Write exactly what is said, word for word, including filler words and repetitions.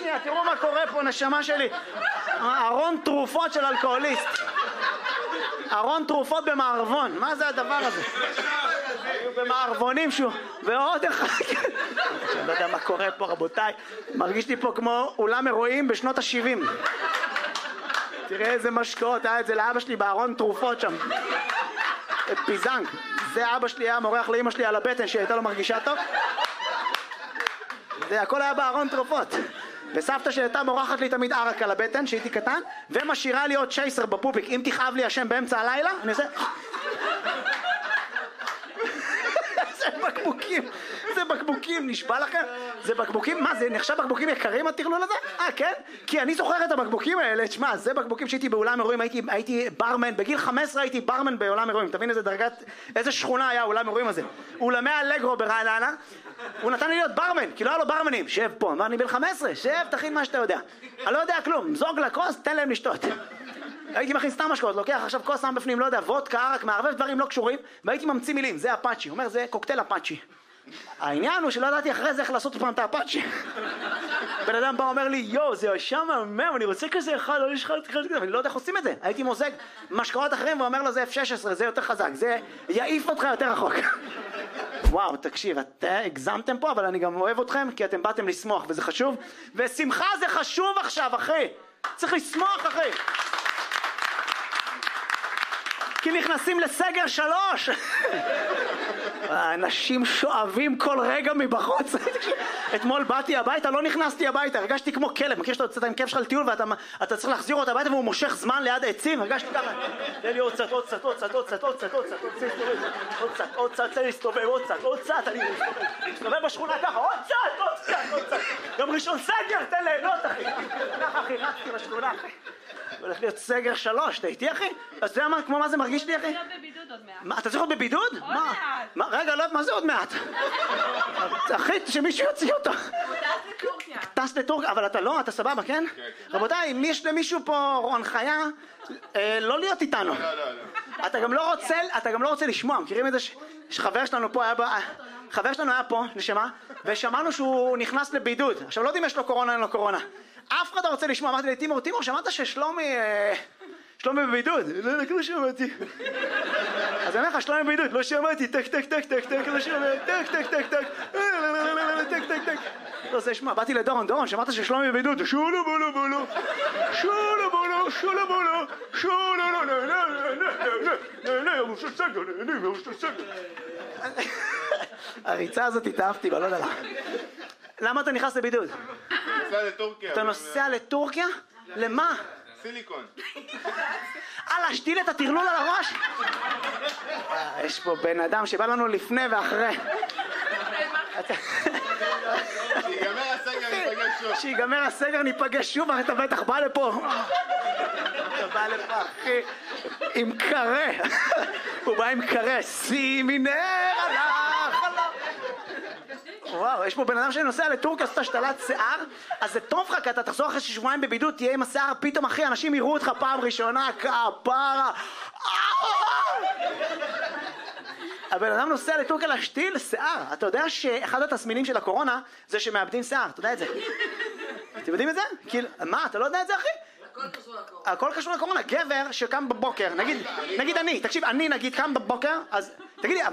שנייה, תראו מה קורה פה, נשמה שלי. ארון תרופות של אלכוהוליסט. ארון תרופות במערבון, מה זה הדבר הזה? במערבונים שהוא, ועוד אחד. אני לא יודע מה קורה פה, רבותיי. מרגיש לי פה כמו אולם אירועים בשנות ה-שבעים. תראה איזה משקאות, היה את זה לאבא שלי בארון תרופות שם. פיזנג. זה אבא שלי היה מורח לאמא שלי על הבטן שהייתה לו מרגישה טוב. זה הכל היה בארון תרופות. וסבתא שהייתה מורחת לי תמיד ערק על הבטן שהייתי קטן, ומשאירה לי עוד צ'ייסר בפופיק. אם תכאב לי השם באמצע הלילה, אני עושה... זה בקבוקים, זה בקבוקים, נשבע לכם? זה בקבוקים, מה זה נחשב בקבוקים יקרים התרלול הזה? אה כן? כי אני זוכר את הבקבוקים האלה, תשמע, זה בקבוקים שהייתי באולם אירועים, הייתי, הייתי ברמן, בגיל חמש עשרה הייתי ברמן בעולם אירועים, תבין איזה דרגת, איזה שכונה היה אולם אירועים הזה. אולמי אלגרו ברעננה, הוא נתן לי להיות ברמן, כי לא היה לו ברמנים, שב פה, אמר אני בן חמש עשרה, שב, תכין מה שאתה יודע. אני לא יודע כלום, זוג לכוס, תן להם לשתות. הייתי מכין סתם משקאות, לוקח עכשיו כוס שם בפנים, לא יודע, וודקה, ערק, מערבב דברים לא קשורים, והייתי ממציא מילים, זה אפאצ'י, אומר זה קוקטייל אפאצ'י. העניין הוא שלא ידעתי אחרי זה איך לעשות פעם את האפאצ'י. בן אדם בא אומר לי, יו, זה שם מהמם, אני רוצה כזה אחד, לא יש לך כזה, ואני לא יודע איך עושים את זה. הייתי מוזג משקאות אחרים ואומר לו, זה אף שש עשרה, זה יותר חזק, זה יעיף אותך יותר רחוק. וואו, תקשיב, אתם הגזמתם פה, אבל אני גם אוהב אתכם, כי אתם באתם לשמוח, וזה חשוב. ושמחה זה חשוב עכשיו, אחי. צריך לשמוח, אחי. כי נכנסים לסגר שלוש. האנשים שואבים כל רגע מבחוץ. אתמול באתי הביתה, לא נכנסתי הביתה, הרגשתי כמו כלב. מכיר שאתה יוצאת עם כיף שלך לטיול ואתה צריך להחזיר אותה הביתה והוא מושך זמן ליד העצים, הרגשתי ככה. תן לי עוד קצת, עוד קצת, עוד קצת, עוד קצת, עוד קצת, עוד קצת, עוד קצת, עוד קצת, תן לי להסתובב, עוד קצת, עוד קצת, אני מסתובב בשכונה ככה, עוד קצת, עוד קצת, עוד קצת. גם ראשון סגר, תן ליהנות, אחי. ככה, אחי, רצתי לשכונה, אחי. הולך להיות סגר שלוש, אתה איתי אחי? אז אתה יודע מה, כמו מה זה מרגיש לי אחי? אני להיות בבידוד עוד מעט. מה, אתה צריך להיות בבידוד? עוד מעט. רגע, לא, מה זה עוד מעט? אחי, שמישהו יוציא אותו. הוא טס לטורקיה. טס לטורקיה, אבל אתה לא, אתה סבבה, כן? רבותיי, אם יש למישהו פה הנחיה, לא להיות איתנו. אתה גם לא רוצה, אתה גם לא רוצה לשמוע, מכירים את זה שחבר שלנו פה היה, חבר שלנו היה פה, נשמה, ושמענו שהוא נכנס לבידוד. עכשיו לא יודעים יש לו קורונה, אין לו קורונה. אף אחד לא רוצה לשמוע, אמרתי לי, תימור, תימור, שמעת ששלומי, שלומי בבידוד? לא, לא שמעתי. אז אני אומר לך, שלומי בבידוד, לא שמעתי, טק, טק, טק, טק, טק, לא שמעתי, טק, טק, טק, טק, טק, טק, טק. לא רוצה לשמוע, באתי לדורון, דורון, שמעת ששלומי בבידוד? שולו בולו בולו, שולו בולו, שולו בולו, שולו לא, לא, לא, לא, לא, לא, לא, ראש הסגר, נהנים, ראש הסגר. הריצה הזאת התאהבתי בה, לא יודע לה. למה אתה נכנס לבידוד? נוסע לטורקיה. אתה נוסע לטורקיה? למה? סיליקון. אה, להשתיל את הטרלול על הראש? יש פה בן אדם שבא לנו לפני ואחרי. שיגמר הסגר ניפגש שוב. שיגמר הסגר ניפגש שוב, אתה בטח בא לפה. אתה בא לפה, אחי, עם קרה. הוא בא עם קרה. שימי נר על החלום. וואו, יש פה בן אדם שנוסע לטורקיה, עשתה השתלת שיער, אז זה טוב לך, כי אתה תחזור אחרי שבועיים בבידוד, תהיה עם השיער, פתאום אחי, אנשים יראו אותך פעם ראשונה, כפרה. הבן אדם נוסע לטורקיה להשתיל שיער. אתה יודע שאחד התסמינים של הקורונה זה שמאבדים שיער, אתה יודע את זה? אתם יודעים את זה? כאילו, מה, אתה לא יודע את זה אחי? הכל קשור לקורונה. הכל קשור לקורונה. גבר שקם בבוקר, נגיד, נגיד אני, תקשיב, אני נגיד קם בבוקר, אז תגידי,